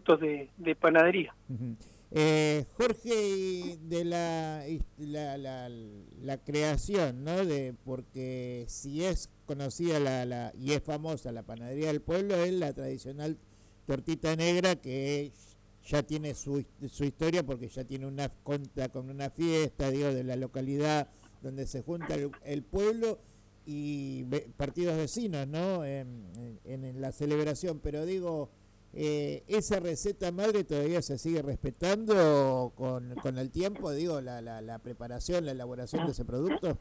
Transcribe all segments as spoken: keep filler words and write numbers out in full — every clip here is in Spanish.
productos de, de panadería. Uh-huh. eh, Jorge, de la, la, la, la creación, ¿no? De, porque si es conocida la, la y es famosa la panadería del pueblo, es la tradicional tortita negra que ya tiene su, su historia porque ya tiene una cuenta con una fiesta, digo, de la localidad donde se junta el, el pueblo y ve, partidos vecinos, ¿no? En, en, en la celebración, pero digo, eh, esa receta madre todavía se sigue respetando con, con el tiempo, digo, la, la, la preparación, la elaboración de ese producto.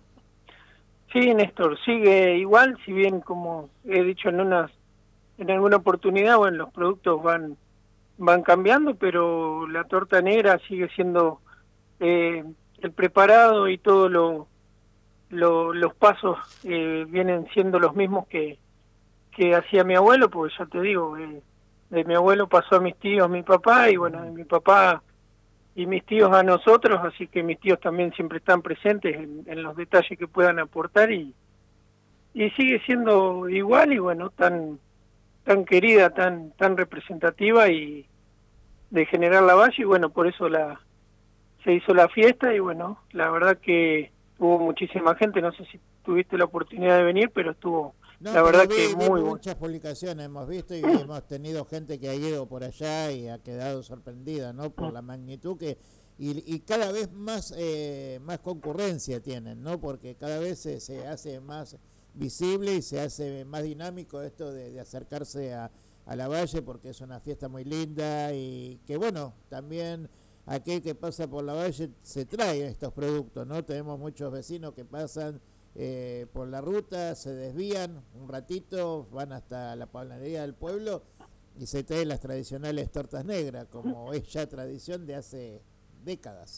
Sí, Néstor, sigue igual, si bien como he dicho en unas en alguna oportunidad, bueno, los productos van van cambiando, pero la torta negra sigue siendo eh, el preparado y todo lo, lo los pasos eh, vienen siendo los mismos que que hacía mi abuelo, porque ya te digo, eh, de mi abuelo pasó a mis tíos, mi papá, y bueno, de mi papá y mis tíos a nosotros, así que mis tíos también siempre están presentes en, en los detalles que puedan aportar, y, y sigue siendo igual, y bueno, tan tan querida, tan tan representativa y de General Lavalle, y bueno, por eso la se hizo la fiesta, y bueno, la verdad que hubo muchísima gente, no sé si tuviste la oportunidad de venir, pero estuvo, No, la pero verdad vi, que vi muy bueno. muchas publicaciones, hemos visto y hemos tenido gente que ha ido por allá y ha quedado sorprendida, ¿no? Por la magnitud que y, y cada vez más eh, más concurrencia tienen, ¿no? Porque cada vez se, se hace más visible y se hace más dinámico esto de, de acercarse a, a la Valle, porque es una fiesta muy linda y que bueno, también aquel que pasa por la Valle se trae estos productos, ¿no? Tenemos muchos vecinos que pasan Eh, por la ruta, se desvían un ratito, van hasta la panadería del pueblo y se traen las tradicionales tortas negras, como es ya tradición de hace décadas.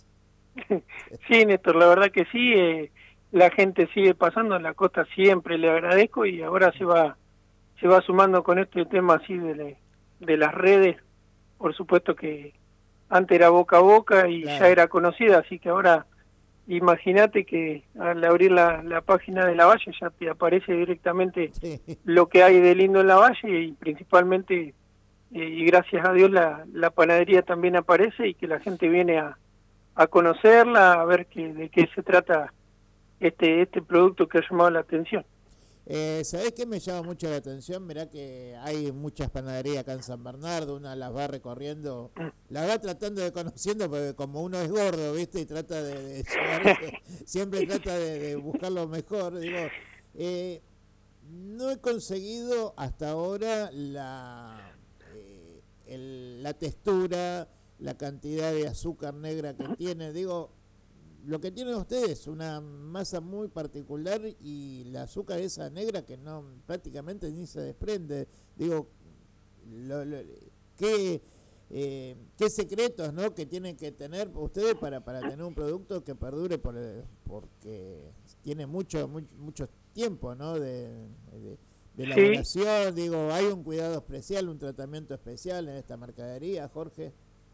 Sí, Néstor, la verdad que sí, eh, la gente sigue pasando en la costa, siempre le agradezco, y ahora se va se va sumando con este tema así de, le, de las redes, por supuesto que antes era boca a boca y ya Claro. era conocida, así que ahora imagínate que al abrir la, la página de la Valle ya te aparece directamente Sí. lo que hay de lindo en la Valle, y principalmente, eh, y gracias a Dios, la, la panadería también aparece, y que la gente viene a, a conocerla, a ver que, de qué se trata este este producto que ha llamado la atención. Eh, ¿Sabés qué me llama mucho la atención? Mirá que hay muchas panaderías acá en San Bernardo, una las va recorriendo, la va tratando de conociendo, porque como uno es gordo, ¿viste? Y trata de, de llevarse, siempre trata de, de buscar lo mejor. Digo, eh, no he conseguido hasta ahora la, eh, el, la textura, la cantidad de azúcar negra que tiene. Digo, lo que tienen ustedes es una masa muy particular y la azúcar esa negra que no prácticamente ni se desprende. Digo, lo, lo, ¿qué, eh, qué secretos, ¿no? que tienen que tener ustedes para, para tener un producto que perdure por, porque tiene mucho, mucho, mucho tiempo, ¿no? de, de, de Sí, elaboración? Digo, ¿hay un cuidado especial, un tratamiento especial en esta mercadería, Jorge?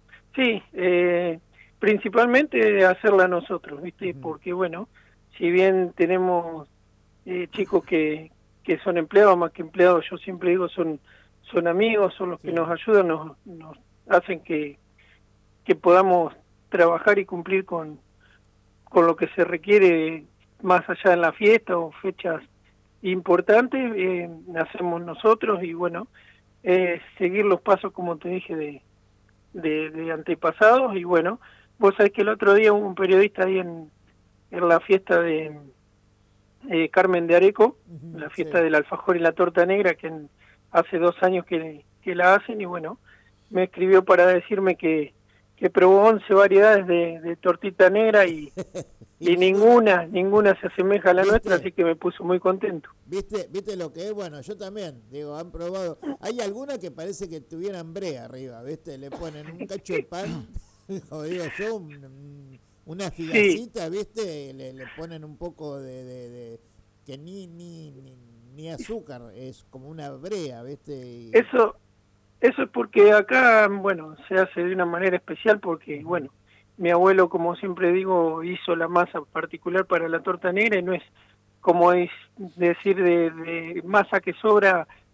sí, eh, principalmente hacerla nosotros, ¿viste? Uh-huh. Porque bueno, si bien tenemos eh, chicos que, que son empleados, más que empleados, yo siempre digo, son son amigos, son los que Sí. nos ayudan, nos, nos hacen que, que podamos trabajar y cumplir con, con lo que se requiere más allá en la fiesta o fechas importantes, eh, hacemos nosotros, y bueno, eh, seguir los pasos, como te dije, de, de, de antepasados. Y bueno, vos sabés que el otro día hubo un periodista ahí en, en la fiesta de eh, Carmen de Areco, Uh-huh. la fiesta Sí. del alfajor y la torta negra, que en, hace dos años que, que la hacen, y bueno, me escribió para decirme que, que probó once variedades de, de tortita negra, y, Y y ninguna, ninguna, ninguna se asemeja a la nuestra, ¿viste? así que me puso muy contento. ¿Viste, ¿Viste lo que es? Bueno, yo también, digo, han probado. Hay alguna que parece que tuvieran brea arriba, ¿viste? Le ponen un cacho de pan, como digo yo, un, una Sí, figacita, ¿viste? Le, le ponen un poco de, de, de que ni, ni, ni, ni azúcar, es como una brea, ¿viste? Y, eso Eso es porque acá, bueno, se hace de una manera especial porque, uh-huh. bueno, mi abuelo, como siempre digo, hizo la masa particular para la torta negra, y no es como es decir de, de masa que sobra,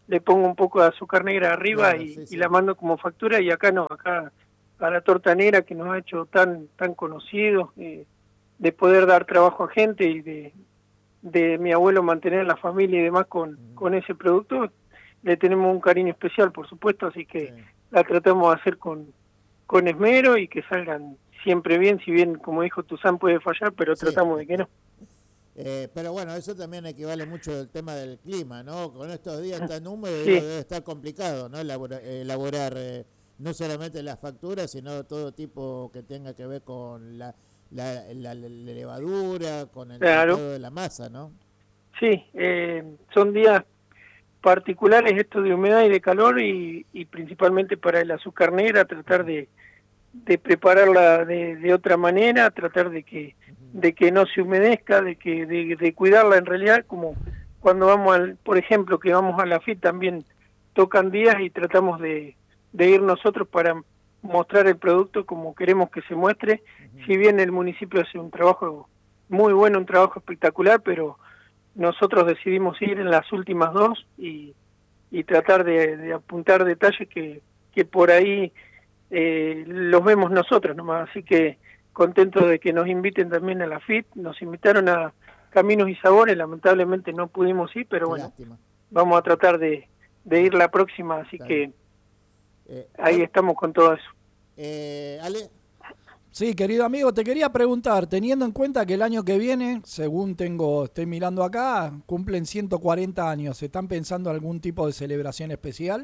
le pongo un poco de azúcar negra arriba Claro, y, sí, sí. y la mando como factura, y acá no, acá a la torta negra que nos ha hecho tan tan conocidos, eh, de poder dar trabajo a gente y de, de mi abuelo mantener la familia y demás con, Mm. con ese producto, le tenemos un cariño especial, por supuesto, así que Sí. la tratamos de hacer con, con esmero y que salgan siempre bien, si bien, como dijo Tuzán, puede fallar, pero Sí. tratamos de que no. Eh, pero bueno, eso también equivale mucho al tema del clima, ¿no? Con estos días tan húmedos, Sí. digo, debe estar complicado, ¿no? Elaborar, elaborar eh, no solamente las facturas, sino todo tipo que tenga que ver con la, la, la, la levadura, con el Claro. tratado de la masa, ¿no? Sí, eh, son días particulares estos de humedad y de calor, y, y principalmente para el azúcar negra tratar de, de prepararla de, de otra manera, tratar de que de que no se humedezca, de que de, de cuidarla en realidad, como cuando vamos al, por ejemplo, que vamos a la F I T también tocan días y tratamos de, de ir nosotros para mostrar el producto como queremos que se muestre. Uh-huh. Si bien el municipio hace un trabajo muy bueno, un trabajo espectacular, pero nosotros decidimos ir en las últimas dos y, y tratar de, de apuntar detalles que, que por ahí eh, los vemos nosotros nomás, así que contento de que nos inviten también a la F I T. Nos invitaron a Caminos y Sabores, lamentablemente no pudimos ir, pero Qué bueno, lástima. Vamos a tratar de, de ir la próxima, así Está que eh, ahí Ale, estamos con todo eso. Eh, Ale. Sí, querido amigo, te quería preguntar, teniendo en cuenta que el año que viene, según tengo, estoy mirando acá, cumplen ciento cuarenta años, ¿están pensando en algún tipo de celebración especial?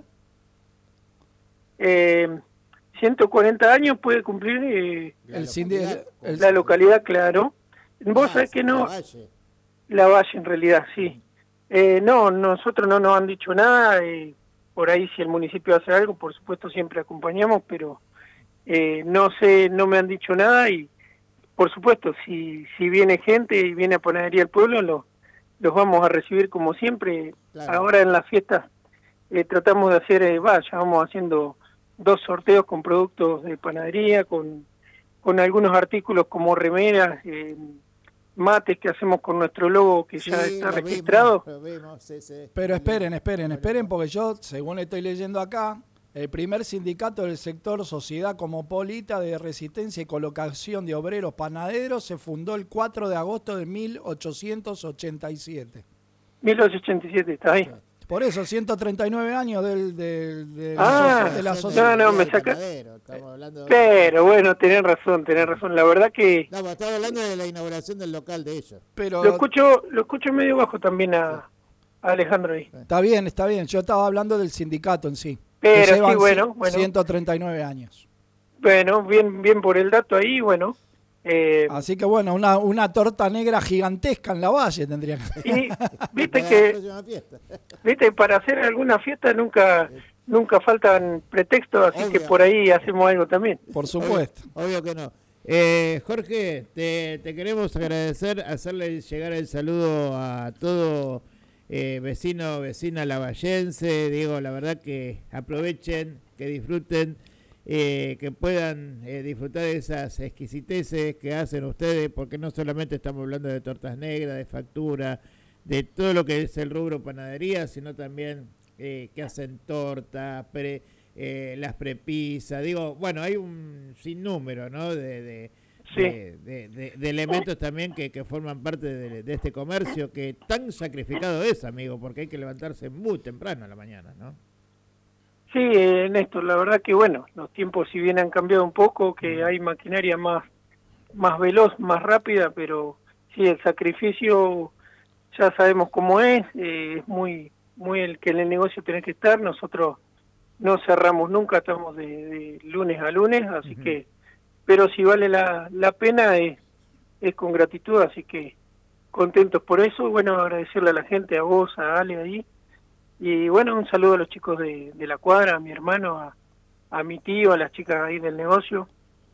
Eh... ciento cuarenta años puede cumplir eh, la, el localidad, el, la localidad, claro. Vos ah, sabés que no... La Valle. La Valle, en realidad, sí. Eh, no, nosotros no nos han dicho nada. Eh, por ahí, si el municipio hace algo, por supuesto, siempre acompañamos, pero eh, no sé, no me han dicho nada. Y, por supuesto, si si viene gente y viene a Panadería del Pueblo, lo, los vamos a recibir como siempre. Claro. Ahora en las fiestas eh, tratamos de hacer, eh, va, ya vamos haciendo dos sorteos con productos de panadería, con, con algunos artículos como remeras, eh, mates que hacemos con nuestro logo que sí, ya está lo registrado. Vimos, lo vimos, sí, sí. Pero esperen, esperen, esperen, porque yo, según estoy leyendo acá, el primer sindicato del sector Sociedad Cosmopolita de Resistencia y Colocación de Obreros Panaderos se fundó el cuatro de agosto de mil ochocientos ochenta y siete. mil ochocientos ochenta y siete, está ahí. Por eso, ciento treinta y nueve años del, del, del ah, de la sociedad. No, no, me saca. Pero bueno, tenés razón, tenés razón. La verdad que. No, estaba hablando de la inauguración del local de ellos. Pero lo escucho, lo escucho medio bajo también a, a Alejandro ahí. Está bien, está bien. Yo estaba hablando del sindicato en sí. Pero sí, bueno, bueno. ciento treinta y nueve años. Bueno, bien, bien por el dato ahí, bueno. Eh, Así que bueno, una, una torta negra gigantesca en la Valle tendría que y viste que viste para hacer alguna fiesta nunca nunca faltan pretextos, así Obvio. que por ahí hacemos algo también. Por supuesto. Obvio, obvio que no. Eh, Jorge, te, te queremos agradecer, hacerle llegar el saludo a todo eh, vecino, vecina lavallense. Digo, la verdad que aprovechen, que disfruten. Eh, que puedan eh, disfrutar de esas exquisiteces que hacen ustedes, porque no solamente estamos hablando de tortas negras, de factura, de todo lo que es el rubro panadería, sino también eh, que hacen tortas, pre, eh, las prepisas, digo, bueno, hay un sinnúmero, ¿no? de, de, sí. de, de, de, de elementos también que, que forman parte de, de este comercio que tan sacrificado es, amigo, porque hay que levantarse muy temprano a la mañana, ¿no? Sí, eh, Néstor, la verdad que bueno, los tiempos si bien han cambiado un poco, que hay maquinaria más más veloz, más rápida, pero sí, el sacrificio ya sabemos cómo es, eh, es muy muy el que en el negocio tiene que estar. Nosotros no cerramos nunca, estamos de, de lunes a lunes, así uh-huh. que, pero si vale la, la pena es, es con gratitud, así que contentos por eso. Bueno, agradecerle a la gente, a vos, a Ale ahí. Y bueno, un saludo a los chicos de, de la cuadra, a mi hermano, a, a mi tío, a las chicas ahí del negocio,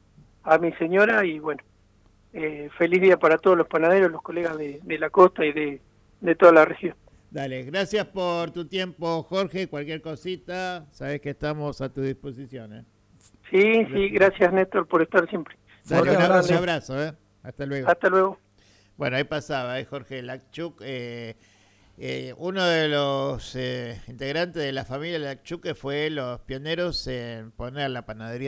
a mi señora, y bueno, eh, feliz día para todos los panaderos, los colegas de, de la costa y de, de toda la región. Dale, gracias por tu tiempo, Jorge. Cualquier cosita, sabes que estamos a tu disposición. ¿eh? Sí, sí, gracias, Néstor, por estar siempre. Dale, un abrazo, un abrazo ¿eh? Hasta luego. Hasta luego. Bueno, ahí pasaba, ¿eh? Jorge Lachuk. Eh, Eh, uno de los eh, integrantes de la familia Lacchuque fue los pioneros en poner la panadería